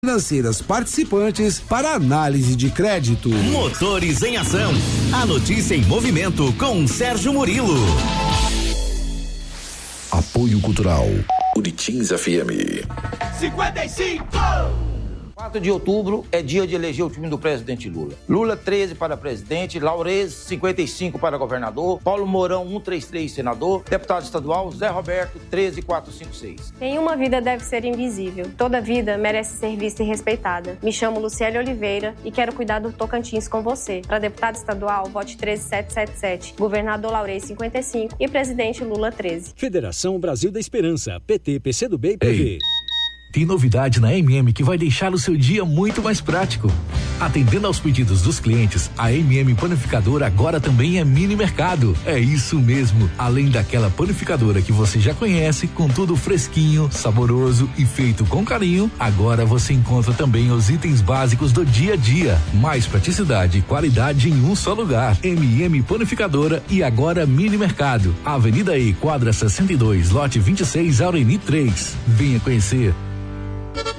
financeiras participantes para análise de crédito. Motores em Ação. A notícia em movimento com Sérgio Murilo. Apoio Cultural Uritins FM 55. 4 de outubro é dia de eleger o time do presidente Lula. Lula 13 para presidente, Laurez 55 para governador, Paulo Mourão 133 senador, deputado estadual Zé Roberto 13456. Nenhuma vida deve ser invisível. Toda vida merece ser vista e respeitada. Me chamo Luciele Oliveira e quero cuidar do Tocantins com você. Para deputado estadual, vote 13777, governador Laurez 55 e presidente Lula 13. Federação Brasil da Esperança, PT, PCdoB e PV. Tem novidade na MM que vai deixar o seu dia muito mais prático. Atendendo aos pedidos dos clientes, a MM Panificadora agora também é mini mercado. É isso mesmo. Além daquela panificadora que você já conhece, com tudo fresquinho, saboroso e feito com carinho, agora você encontra também os itens básicos do dia a dia. Mais praticidade e qualidade em um só lugar. MM Panificadora e agora mini mercado. Avenida E, quadra 62, lote 26, Aureni 3. Venha conhecer.